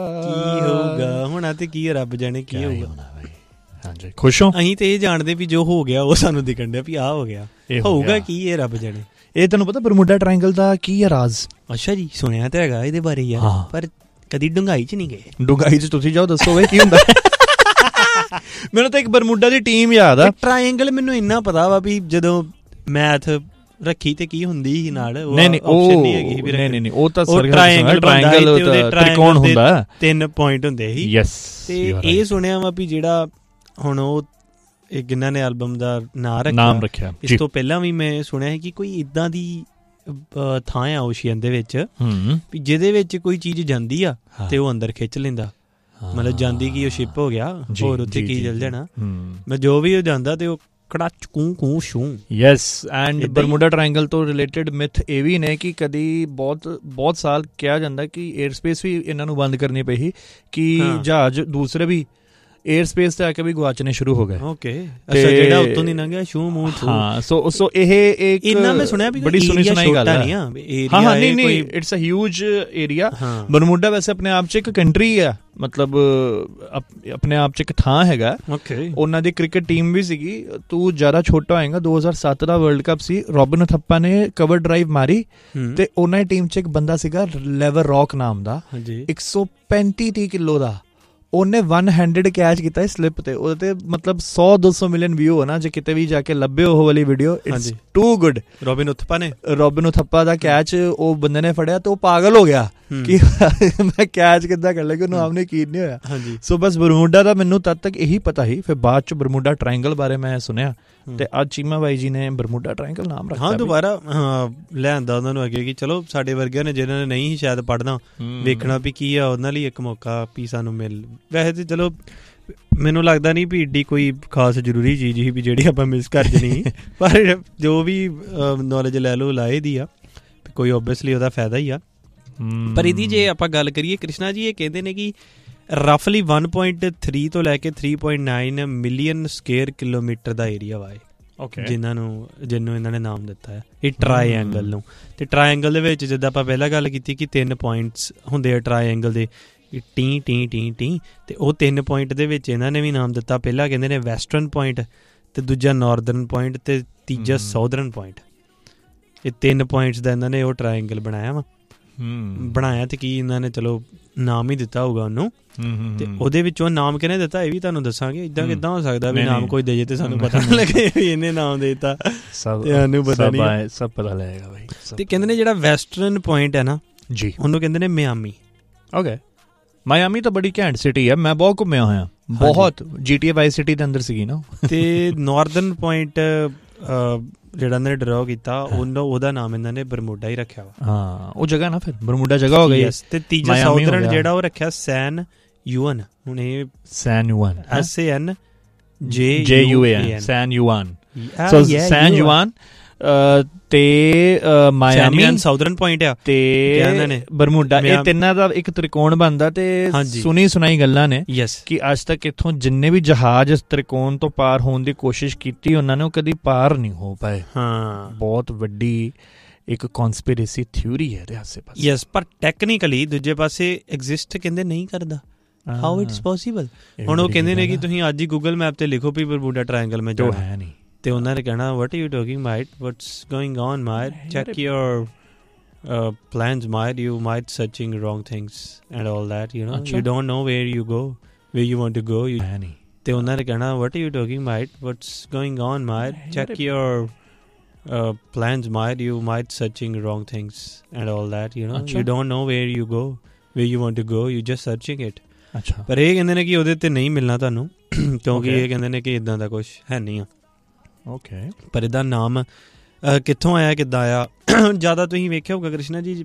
ਕੀ ਹੋਊਗਾ ਹੁਣ ਤੇ ਕੀ ਰੱਬ ਜਾਣੇ ਕੀ ਹੋਊਗਾ। ਹਾਂਜੀ ਖੁਸ਼ ਹੋ? ਅਸੀਂ ਤੇ ਇਹ ਜਾਣਦੇ ਵੀ ਜੋ ਹੋ ਗਿਆ ਉਹ ਸਾਨੂੰ ਦਿਖਣ ਡਿਆ ਵੀ ਆਹ ਹੋ ਗਿਆ, ਹੋਊਗਾ ਕੀ ਇਹ ਰੱਬ ਜਾਣੇ। ਇਹ ਤੈਨੂੰ ਪਤਾ ਬਰਮੂਡਾ ਟ੍ਰਾਇੰਗਲ ਦਾ ਕੀ ਹੈ ਰਾਜ਼? ਅੱਛਾ ਜੀ, ਸੁਣਿਆ ਤਾਂ ਹੈਗਾ ਇਹਦੇ ਬਾਰੇ ਯਾਰ, ਪਰ ਕਦੀ ਡੂੰਘਾਈ 'ਚ ਨਹੀਂ ਗਏ। ਡੂੰਘਾਈ 'ਚ ਤੁਸੀਂ ਜਾਓ, ਦੱਸੋਗੇ ਕੀ ਹੁੰਦਾ। ਮੈਨੂੰ ਤਾਂ ਇੱਕ ਬਰਮੂਡਾ ਦੀ ਟੀਮ ਯਾਦ ਆ। ਟ੍ਰਾਇੰਗਲ ਮੈਨੂੰ ਇੰਨਾ ਪਤਾ ਵਾ ਵੀ ਜਦੋਂ ਮੈਥ ਰੱਖੀ ਤੇ ਕੀ ਹੁੰਦੀ ਸੀ ਨਾਲ, ਨਹੀਂ ਉਹ ਤਾਂ ਟ੍ਰਾਇੰਗਲ ਤ੍ਰਿਕੋਣ ਹੁੰਦਾ, 3 ਪੁਆਇੰਟ ਹੁੰਦੇ ਸੀ। ਯੈਸ, ਤੇ ਇਹ ਸੁਣਿਆ ਵਾ ਵੀ ਜਿਹੜਾ ਹੁਣ ਉਹ ਜਿਨ੍ਹਾਂ ਨੇ ਐਲਬਮ ਦਾ ਨਾਮ ਰੱਖਿਆ, ਇਸ ਤੋਂ ਪਹਿਲਾਂ ਵੀ ਮੈਂ ਸੁਣਿਆ ਹੈ ਕਿ ਕੋਈ ਇੱਦਾਂ ਦੀ ਥਾਂ ਆ ਓਸ਼ੀਅਨ ਦੇ ਵਿੱਚ ਵੀ ਜਿਹਦੇ ਵਿੱਚ ਕੋਈ ਚੀਜ਼ ਜਾਂਦੀ ਆ ਤੇ ਉਹ ਅੰਦਰ ਖਿੱਚ ਲੈਂਦਾ, ਮਤਲਬ ਜਾਂਦੀ ਕਿ ਉਹ ਸ਼ਿਪ ਹੋ ਗਿਆ, ਹੋਰ ਉੱਥੇ ਕੀ ਚੱਲ ਜਾਣਾ, ਮੈਂ ਜੋ ਵੀ ਉਹ ਜਾਂਦਾ ਤੇ ਉਹ ਕੜਾਚ ਕੂ shoe. Yes, and Bermuda triangle ਤੋਂ ਰਿਲੇਟਡ ਮਿਥ ਇਹ ਵੀ ਨੇ ਕਿ ਕਦੀ ਬਹੁਤ ਸਾਲ ਕਿਹਾ ਜਾਂਦਾ ਕਿ ਏਅਰ ਸਪੇਸ ਵੀ ਇਹਨਾਂ ਨੂੰ ਬੰਦ ਕਰਨੀ ਪਈ ਸੀ ਕਿ ਜਹਾਜ਼ ਦੂਸਰੇ ਵੀ ਏਅਰ ਸਪੇਸ ਤੇ ਆ ਕੇ ਵੀ ਗਵਾਚਣੇ ਸ਼ੁਰੂ ਹੋ ਗਏ। ਓਕੇ, ਅੱਛਾ, ਜਿਹੜਾ ਉੱਤੋਂ ਦੀ ਲੰਘਿਆ ਸ਼ੂ ਮੂੰਹ ਛੂ। ਹਾਂ, ਸੋ ਇਹ ਇੱਕ ਇੰਨਾ ਮੈਂ ਸੁਣਿਆ ਵੀ ਬੜੀ ਸੁਣੀ ਸੁਣਾਈ ਗੱਲ ਹੈ। ਹਾਂ ਨਹੀਂ, it's a huge area. Bermuda ਵੈਸੇ ਆਪਣੇ ਆਪ 'ਚ ਇੱਕ ਕੰਟਰੀ ਆ, ਮਤਲਬ ਆਪਣੇ ਆਪ 'ਚ ਇੱਕ ਥਾਂ ਹੈਗਾ। ਉਹਨਾਂ ਦੀ ਕ੍ਰਿਕਟ ਟੀਮ ਵੀ ਸੀਗੀ। ਤੂੰ ਜ਼ਿਆਦਾ ਛੋਟਾ ਹੋਏਗਾ, 2007 ਦਾ ਵਰਲਡ ਕੱਪ ਸੀ, ਰੋਬਿਨ ਉਥੱਪਾ ਨੇ ਕਵਰ ਡਰਾਈਵ ਮਾਰੀ ਤੇ ਉਹਨਾਂ ਦੀ ਟੀਮ 'ਚ ਇੱਕ ਬੰਦਾ ਸੀਗਾ ਲੈਵਰ ਰੌਕ ਨਾਮ ਦਾ, 135-30 ਕਿਲੋ ਦਾ। ਉਹਨੇ 1 ਹੈਂਡਡ ਕੈਚ ਕੀਤਾ ਸਲਿੱਪ ਤੇ, ਉਹਦੇ ਤੇ ਮਤਲਬ 100-200 ਮਿਲੀਅਨ ਵਿਊ ਹੋਣਾ ਜੇ ਕਿਤੇ ਵੀ ਜਾ ਕੇ ਲੱਭੇ ਉਹ ਵਾਲੀ video. It's too good. Robin Uthappa the catch ਉਹ ਬੰਦੇ ਨੇ ਫੜਿਆ ਤੇ ਉਹ ਪਾਗਲ ਹੋ ਗਿਆ ਕਿ ਮੈਂ ਕੈਚ ਕਿੱਦਾਂ ਕਰ ਲਿਆ, ਕਿ ਉਹਨੂੰ ਆਮਨੇ ਯਕੀਨ ਨਹੀਂ ਹੋਇਆ। ਸੋ ਬਸ ਬਰਮੂਡਾ ਦਾ ਮੈਨੂੰ ਤਦ ਤੱਕ ਇਹੀ ਪਤਾ ਸੀ, ਫਿਰ ਬਾਅਦ ਚ ਬਰਮੂਡਾ ਟ੍ਰਾਇੰਗਲ ਬਾਰੇ ਮੈਂ ਸੁਣਿਆ ਤੇ ਅੱਜ ਚੀਮਾ ਬਾਈ ਜੀ ਨੇ ਬਰਮੂਡਾ ਟ੍ਰਾਇੰਗਲ ਨਾਮ ਰੱਖਿਆ। ਹਾਂ, ਦੁਬਾਰਾ ਲਿਆਂਦਾ ਉਹਨਾਂ ਨੂੰ ਅੱਗੇ ਕਿ ਚਲੋ ਸਾਡੇ ਵਰਗਿਆਂ ਨੇ ਜਿਹਨਾਂ ਨੇ ਨਹੀਂ ਸ਼ਾਇਦ ਪੜ੍ਹਨਾ, ਵੇਖਣਾ ਵੀ ਕੀ ਆ, ਉਹਨਾਂ ਲਈ ਇੱਕ ਮੌਕਾ ਵੀ ਸਾਨੂੰ ਮਿਲ। ਵੈਸੇ ਤੇ ਚਲੋ ਮੈਨੂੰ ਲੱਗਦਾ ਨਹੀਂ ਵੀ ਏਡੀ ਕੋਈ ਖਾਸ ਜ਼ਰੂਰੀ ਚੀਜ਼ ਸੀ ਵੀ ਜਿਹੜੀ ਆਪਾਂ ਮਿਸ ਕਰ ਜਣੀ, ਪਰ ਜੋ ਵੀ ਨੌਲੇਜ ਲੈ ਲਓ ਲਾਏ ਦੀ ਆ, ਕੋਈ ਓਬਵੀਅਸਲੀ ਉਹਦਾ ਫਾਇਦਾ ਹੀ ਆ। ਪਰ ਇਹਦੀ ਜੇ ਆਪਾਂ ਗੱਲ ਕਰੀਏ ਕ੍ਰਿਸ਼ਨਾ ਜੀ, ਇਹ ਕਹਿੰਦੇ ਨੇ ਕਿ ਰਫਲੀ 1.3 ਤੋਂ ਲੈ ਕੇ 3.9 ਮਿਲੀਅਨ ਸਕੁਅਰ ਕਿਲੋਮੀਟਰ ਦਾ ਏਰੀਆ ਵਾ ਜਿਹਨੂੰ ਇਹਨਾਂ ਨੇ ਨਾਮ ਦਿੱਤਾ ਹੈ ਇਹ ਟਰਾਇਐਂਗਲ ਨੂੰ। ਤੇ ਟਰਾਇਐਂਗਲ ਦੇ ਵਿੱਚ ਜਿੱਦਾਂ ਆਪਾਂ ਪਹਿਲਾਂ ਗੱਲ ਕੀਤੀ ਕਿ 3 ਪੁਆਇੰਟਸ ਹੁੰਦੇ ਆ ਟਰਾਇਐਂਗਲ ਦੇ, ਟੀ ਟੀ ਟੀ ਟੀ, ਤੇ ਉਹ 3 ਪੁਆਇੰਟ ਦੇ ਵਿੱਚ ਇਹਨਾਂ ਨੇ ਵੀ ਨਾਮ ਦਿੱਤਾ। ਪਹਿਲਾਂ ਕਹਿੰਦੇ ਨੇ ਵੈਸਟਰਨ ਪੁਆਇੰਟ, ਤੇ ਦੂਜਾ ਨਾਰਦਰਨ ਪੁਆਇੰਟ, ਤੇ ਤੀਜਾ ਸਾਊਦਰਨ ਪੁਆਇੰਟ। ਇਹ 3 ਪੁਆਇੰਟਸ ਦਾ ਇਹਨਾਂ ਨੇ ਉਹ ਟਰਾਇਐਂਗਲ ਬਣਾਇਆ ਵਾ। ਬਣਾਇਆ ਤੇ ਕੀ ਇਹਨਾਂ ਨੇ ਚਲੋ ਨਾਮ ਹੀ ਦਿੱਤਾ ਹੋਊਗਾ ਉਹਨੂੰ, ਤੇ ਉਹਦੇ ਵਿੱਚੋਂ ਨਾਮ ਕਿਹਨੇ ਦਿੱਤਾ ਇਹ ਵੀ ਤੁਹਾਨੂੰ ਦੱਸਾਂਗੇ। ਇੱਦਾਂ ਕਿੱਦਾਂ ਹੋ ਸਕਦਾ ਵੀ ਨਾਮ ਕੋਈ ਦੇ ਜੇ ਤੇ ਸਾਨੂੰ ਪਤਾ ਨਾ ਲੱਗੇ ਵੀ ਇਹਨੇ ਨਾਮ ਦੇ ਦਿੱਤਾ, ਸਾਨੂੰ ਪਤਾ ਨਹੀਂ, ਸਭ ਪਤਾ ਲੱਗੇਗਾ ਬਾਈ। ਤੇ ਕਹਿੰਦੇ ਨੇ ਜਿਹੜਾ ਵੈਸਟਰਨ ਪੁਆਇੰਟ ਹੈ ਨਾ ਜੀ, ਉਹਨੂੰ ਕਹਿੰਦੇ ਨੇ ਮਿਆਮੀ। ਓਕੇ, ਮਾਇਆਮੀ ਤਾਂ ਬੜੀ ਘੈਂਟ ਸਿਟੀ ਹੈ, ਮੈਂ ਬਹੁਤ ਘੁੰਮਿਆ ਹੋਇਆ, ਬਹੁਤ। GTA ਵਾਈਸ ਸਿਟੀ ਦੇ ਅੰਦਰ ਸੀਗੀ ਨਾ। ਤੇ ਨਾਰਦਰਨ ਪੁਆਇੰਟ ਜਿਹੜਾ ਇਹਨਾਂ ਨੇ ਡਰਾ ਕੀਤਾ, ਉਹਦਾ ਨਾਮ ਇਹਨਾਂ ਨੇ ਬਰਮੂਡਾ ਹੀ ਰੱਖਿਆ ਵਾ। ਹਾਂ, ਉਹ ਜਗ੍ਹਾ ਨਾ ਫਿਰ ਬਰਮੂਡਾ ਜਗ੍ਹਾ ਹੋ ਗਈ। ਤੇ ਤੀਜਾ ਸਾਊਦਰਨ ਜਿਹੜਾ ਉਹ ਰੱਖਿਆ ਸੈਨ ਯੂਅਨ। ਹੁਣ ਇਹ ਸੈਨ ਯੂਅਨ, SANJUAN, ਸੈਨ ਯੂਅਨ। ਸੋ ਸੈਨ ਯੂਅਨ ਤੇ ਮਾਇਆਮੀ ਸਾਊਦਰਨ ਪੁਆਇੰਟ ਆ, ਤੇ ਬਰਮੂਡਾ, ਇਹ ਤਿੰਨਾਂ ਦਾ ਇੱਕ ਤ੍ਰਿਕੋਣ ਬਣਦਾ। ਤੇ ਸੁਣੀ ਸੁਣਾਈ ਗੱਲਾਂ ਨੇ ਕਿ ਅੱਜ ਤੱਕ ਇੱਥੋਂ ਜਿੰਨੇ ਵੀ ਜਹਾਜ਼ ਇਸ ਤ੍ਰਿਕੋਣ ਤੋਂ ਪਾਰ ਹੋਣ ਦੀ ਕੋਸ਼ਿਸ਼ ਕੀਤੀ, ਉਹਨਾਂ ਨੇ ਉਹ ਕਦੀ ਪਾਰ ਨਹੀਂ ਹੋ ਪਾਏ। ਹਾਂ, ਬਹੁਤ ਵੱਡੀ ਇੱਕ ਕਨਸਪੀਰੇਸੀ ਥਿਊਰੀ ਹੈ ਇਹਦੇ ਆਸੇ-ਪਾਸੇ। ਯੈਸ, ਪਰ ਟੈਕਨੀਕਲੀ ਦੂਜੇ ਪਾਸੇ ਐਗਜ਼ਿਸਟ ਕਹਿੰਦੇ ਨਹੀਂ ਕਰਦਾ। How it's possible? ਹੁਣ ਉਹ ਕਹਿੰਦੇ ਨੇ ਕਿ ਤੁਸੀਂ ਅੱਜ ਹੀ ਗੂਗਲ ਮੈਪ ਤੇ ਲਿਖੋ ਵੀ ਬਰਮੂਡਾ ਟ੍ਰਾਇੰਗਲ ਮੈਂ ਜਾਣਾ ਹੈ ਨਹੀਂ, ਤੇ ਉਹਨਾਂ ਨੇ ਕਹਿਣਾ what are you talking mate, what's going on mate, check your plans mate, you might searching wrong things and all that, you know, you don't know where you go, where you want to go, ਤੇ ਉਹਨਾਂ ਨੇ ਕਹਿਣਾ what are you talking mate, what's going on mate, check your plans mate, you might searching wrong things and all that, you know, you don't know where you go, where you want to go, you just searching it। ਅੱਛਾ, ਪਰ ਇਹ ਕਹਿੰਦੇ ਨੇ ਕਿ ਉਹਦੇ ਤੇ ਨਹੀਂ ਮਿਲਣਾ ਤੁਹਾਨੂੰ, ਕਿਉਂਕਿ ਇਹ ਕਹਿੰਦੇ ਨੇ ਕਿ ਇੱਦਾਂ ਦਾ ਕੁਛ ਹੈ ਨਹੀਂ ਆ। ਓਕੇ, ਪਰ ਇਹਦਾ ਨਾਮ ਕਿੱਥੋਂ ਆਇਆ, ਕਿੱਦਾਂ ਆਇਆ? ਜ਼ਿਆਦਾ ਤੁਸੀਂ ਵੇਖਿਆ ਹੋਊਗਾ ਕ੍ਰਿਸ਼ਨਾ ਜੀ,